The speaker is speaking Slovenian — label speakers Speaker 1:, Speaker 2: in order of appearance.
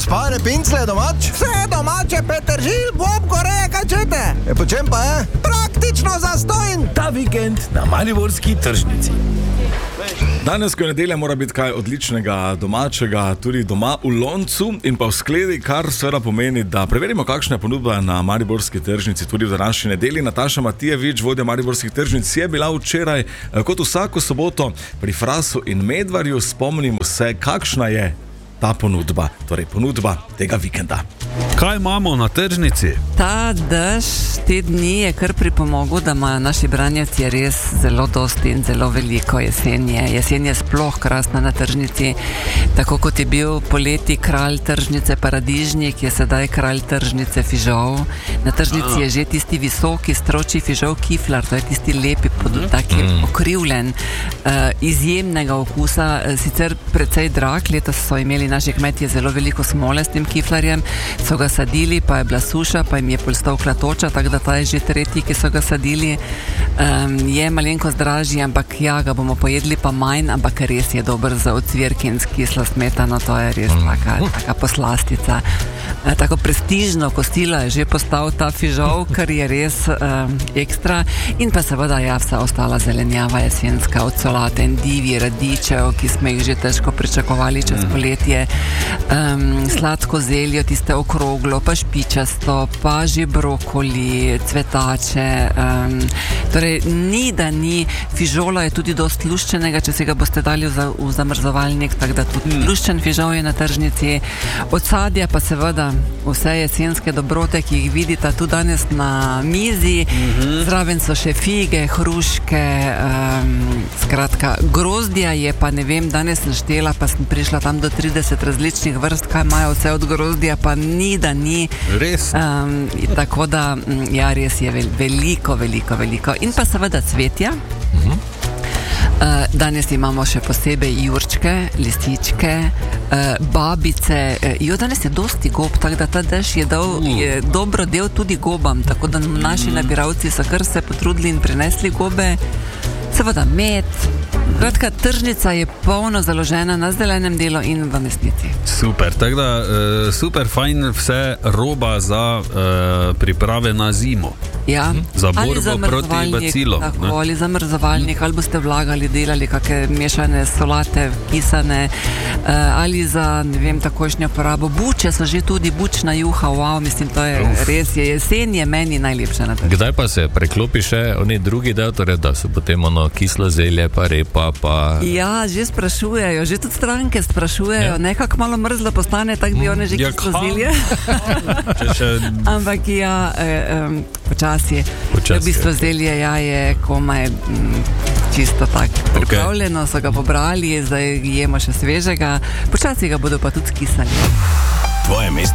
Speaker 1: Razpajene pincle domač?
Speaker 2: Vse domače, petržil, bob, goreje, kaj čete?
Speaker 1: Po čem pa je?
Speaker 2: Praktično zastojn.
Speaker 3: Ta vikend na mariborski tržnici. Danes, ko je nedelja, mora biti kaj odličnega domačega tudi doma v loncu in pa v skledi, kar seveda pomeni, da preverimo, kakšna je ponudba na mariborski tržnici tudi v današnji nedelji. Nataša Matijevič, vodja mariborskih tržnic, je bila včeraj kot vsako soboto pri Frasu in Medvarju. Spomnimo se, kakšna je ta ponudba, torej ponudba tega vikenda.
Speaker 4: Kaj imamo na tržnici?
Speaker 5: Ta dež te dni je kar pripomogel, da imajo naši branjevci res zelo dosti in zelo veliko jesenje. Jesen je sploh krasna na tržnici. Tako kot je bil poleti kralj tržnice Paradižnik, je sedaj kralj tržnice fižol. Na tržnici je že tisti visoki, stročji fižol kiflar, to je tisti lepi, taki okrivljen, izjemnega okusa, sicer precej drag. Letos so imeli naši kmetje zelo veliko smole s tem kiflarjem, so ga sadili, pa je bila suša, pa jim je polstovkla toča, tako da ta je že tretji, ki so ga sadili. Je malenkost dražji, ampak ja, ga bomo pojedli pa manj, ampak res je dober za ocvirki in s kislo smetano, to je res taka poslastica. Tako prestižno kosilo je že postal ta fižol, kar je res ekstra. In pa seveda ja, vsa ostala zelenjava jesenska, od solate in divji, radičev, ki smo jih že težko pričakovali čez poletje, sladko zelje, tiste okroglo, pa špičasto, pa že brokoli, cvetače, torej ni, da ni. Fižola je tudi dosti luščenega, če si ga boste dali v zamrzovalnik, tako da tudi luščen fižol je na tržnici. Od sadja pa seveda vse jesenske dobrote, ki jih vidite tu danes na mizi. Zraven so še fige, hruške, skratka, grozdja je pa, ne vem, danes naštela, pa sem prišla tam do 30 različnih vrst, kaj imajo vse od grozdja, pa ni, da ni.
Speaker 4: Res?
Speaker 5: Tako da, ja, res je veliko. In pa seveda cvetja. Danes imamo še posebej jurčke, lističke, babice. Danes je dosti gob, tako da ta dež je dobro del tudi gobam, tako da naši nabiralci so kar se potrudili in prinesli gobe. Seveda med. Kratka, tržnica je polno založena na zelenem delu in v mesnici.
Speaker 4: Super, tako da super fajn vse roba za priprave na zimo.
Speaker 5: Ja,
Speaker 4: za borbo proti bacilom.
Speaker 5: Tako, ali zamrzovalnik, ali boste vlagali, delali kakšne mešane solate, pisane, ali za, ne vem, takošnjo porabo. Buče so že tudi, bučna juha, wow, mislim, to je res, jesen je meni najlepša na tržnici.
Speaker 6: Kdaj pa se preklopi še oni drugi del, torej da so potem kislo zelje, pa repa, pa...
Speaker 5: Ja, že sprašujejo, že tudi stranke sprašujejo, nekako malo mrzlo postane, tako bi one že kislo zelje. Ampak ja, počasi. V bistvu zelje je komaj čisto tako pripravljeno, so ga pobrali, zdaj jemo še svežega, počasi ga bodo pa tudi skisali.
Speaker 3: Tvoje mesto.